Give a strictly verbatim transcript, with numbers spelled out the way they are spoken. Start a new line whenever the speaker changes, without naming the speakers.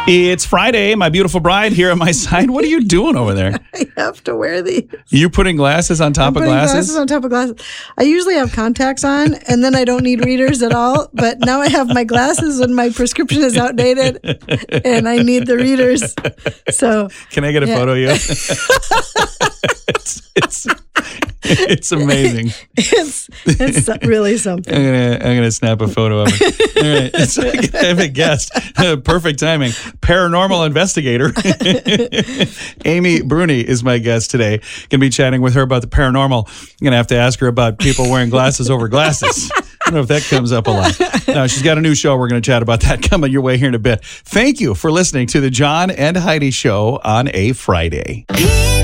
It's Friday. My beautiful bride here at my side. What are you doing over there?
I have to wear these.
You putting glasses on top
I'm
of
putting
glasses?
glasses on top of glasses. I usually have contacts on, and then I don't need readers at all. But now I have my glasses, and my prescription is outdated, and I need the readers. So,
can I get a
yeah.
photo of you? it's, it's it's amazing.
It's it's really something.
I'm gonna I'm gonna snap a photo of it. All right, so I have a guest. Perfect timing. Paranormal investigator Amy Bruni is my guest today. Gonna be chatting with her about the paranormal. I'm gonna have to ask her about people wearing glasses over glasses. I don't know if that comes up a lot. No, she's got a new show. We're going to chat about that coming your way here in a bit. Thank you for listening to the John and Heidi Show on a Friday.